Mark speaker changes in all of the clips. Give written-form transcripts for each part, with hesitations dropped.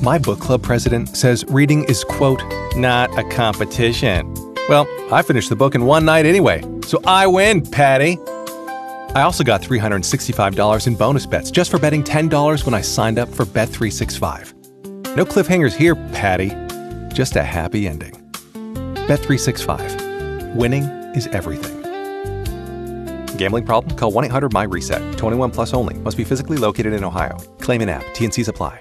Speaker 1: My book club president says reading is, quote, not a competition. Well, I finished the book in one night anyway, so I win, Patty. I also got $365 in bonus bets just for betting $10 when I signed up for Bet365. No cliffhangers here, Patty. Just a happy ending. Bet365. Winning is everything. Gambling problem? Call 1-800-MY-RESET. 21 plus only. Must be physically located in Ohio. Claim in app. T&Cs apply.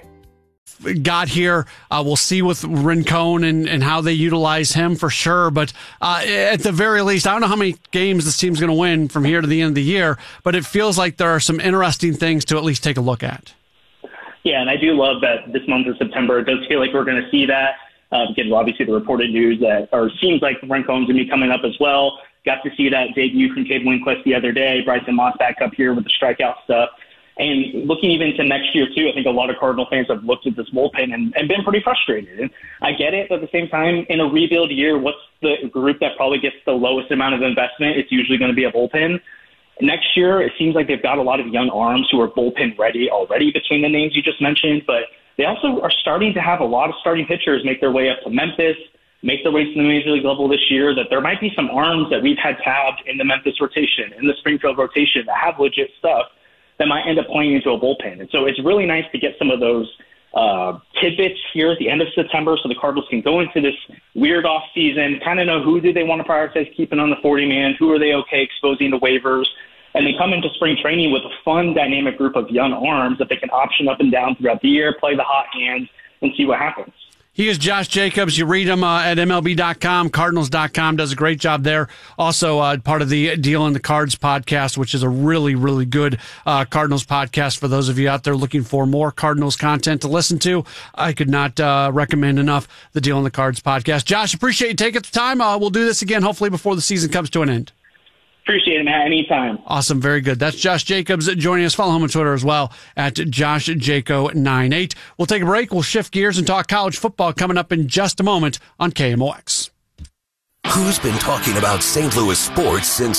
Speaker 2: Got here. We'll see with Rincon and how they utilize him for sure. But at the very least, I don't know how many games this team's going to win from here to the end of the year, but it feels like there are some interesting things to at least take a look at.
Speaker 3: Yeah, and I do love that this month of September, it does feel like we're going to see that. Because obviously the reported news that, or seems like Rencon's going to be coming up as well. Got to see that debut from Cade Winquist the other day. Bryson Moss back up here with the strikeout stuff. And looking even to next year, too, I think a lot of Cardinal fans have looked at this bullpen and been pretty frustrated. And I get it, but at the same time, in a rebuild year, what's the group that probably gets the lowest amount of investment? It's usually going to be a bullpen. Next year, it seems like they've got a lot of young arms who are bullpen ready already between the names you just mentioned, but they also are starting to have a lot of starting pitchers make their way up to Memphis, make their way to the Major League level this year, that there might be some arms that we've had tabbed in the Memphis rotation, in the Springfield rotation, that have legit stuff that might end up playing into a bullpen. And so it's really nice to get some of those tidbits here at the end of September so the Cardinals can go into this weird off season, kind of know who do they want to prioritize keeping on the 40-man, who are they okay exposing to waivers, and they come into spring training with a fun, dynamic group of young arms that they can option up and down throughout the year, play the hot hand, and see what happens.
Speaker 2: He is Josh Jacobs. You read him at MLB.com, Cardinals.com. Does a great job there. Also part of the Deal in the Cards podcast, which is a really, really good Cardinals podcast for those of you out there looking for more Cardinals content to listen to. I could not recommend enough the Deal in the Cards podcast. Josh, appreciate you taking the time. We'll do this again hopefully before the season comes to an end.
Speaker 3: Appreciate it, Matt. Anytime.
Speaker 2: Awesome. Very good. That's Josh Jacobs joining us. Follow him on Twitter as well at JoshJaco98. We'll take a break. We'll shift gears and talk college football coming up in just a moment on KMOX.
Speaker 4: Who's been talking about St. Louis sports since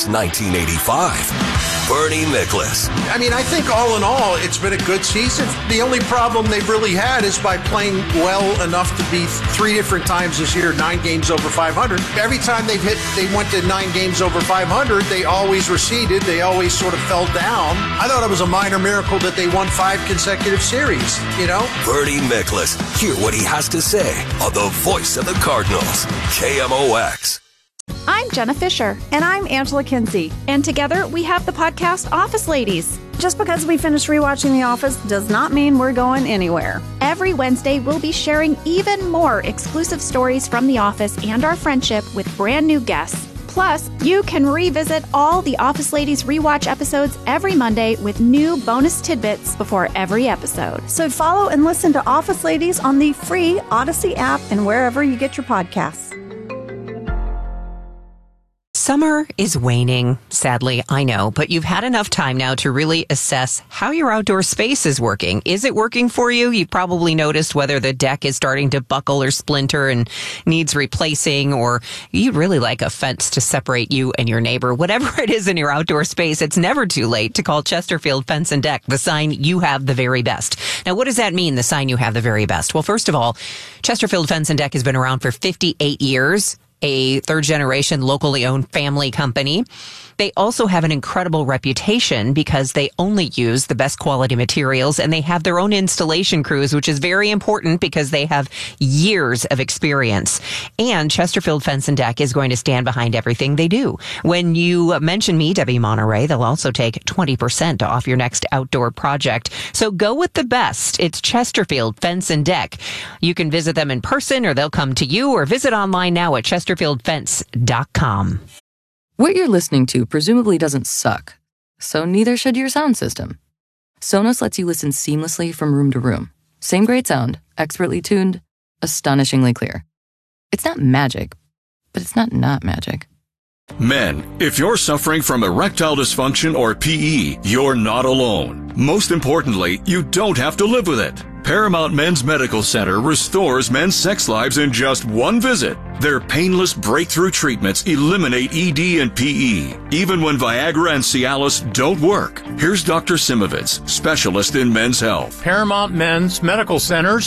Speaker 4: 1985? Bernie Miklasz.
Speaker 5: I mean, I think all in all, it's been a good season. The only problem they've really had is by playing well enough to be 3 different times this year, 9 games over 500. Every time they went to 9 games over 500, they always receded. They always sort of fell down. I thought it was a minor miracle that they won 5 consecutive series, you know?
Speaker 4: Bernie Miklasz. Hear what he has to say on the voice of the Cardinals, KMOX.
Speaker 6: I'm Jenna Fisher.
Speaker 7: And I'm Angela Kinsey.
Speaker 6: And together we have the podcast Office Ladies.
Speaker 7: Just because we finished rewatching The Office does not mean we're going anywhere.
Speaker 6: Every Wednesday, we'll be sharing even more exclusive stories from The Office and our friendship with brand new guests. Plus, you can revisit all the Office Ladies rewatch episodes every Monday with new bonus tidbits before every episode.
Speaker 7: So follow and listen to Office Ladies on the free Odyssey app and wherever you get your podcasts.
Speaker 8: Summer is waning, sadly, I know, but you've had enough time now to really assess how your outdoor space is working. Is it working for you? You've probably noticed whether the deck is starting to buckle or splinter and needs replacing, or you'd really like a fence to separate you and your neighbor. Whatever it is in your outdoor space, it's never too late to call Chesterfield Fence and Deck, the sign you have the very best. Now, what does that mean, the sign you have the very best? Well, first of all, Chesterfield Fence and Deck has been around for 58 years. A third-generation, locally owned family company. They also have an incredible reputation because they only use the best quality materials, and they have their own installation crews, which is very important because they have years of experience. And Chesterfield Fence and Deck is going to stand behind everything they do. When you mention me, Debbie Monterey, they'll also take 20% off your next outdoor project. So go with the best. It's Chesterfield Fence and Deck. You can visit them in person, or they'll come to you, or visit online now at chesterfieldfence.com.
Speaker 9: What you're listening to presumably doesn't suck, so neither should your sound system. Sonos lets you listen seamlessly from room to room. Same great sound, expertly tuned, astonishingly clear. It's not magic, but it's not magic.
Speaker 10: Men, if you're suffering from erectile dysfunction or PE, you're not alone. Most importantly, you don't have to live with it. Paramount Men's Medical Center restores men's sex lives in just one visit. Their painless breakthrough treatments eliminate ED and PE, even when Viagra and Cialis don't work. Here's Dr. Simovitz, specialist in men's health.
Speaker 11: Paramount Men's Medical Centers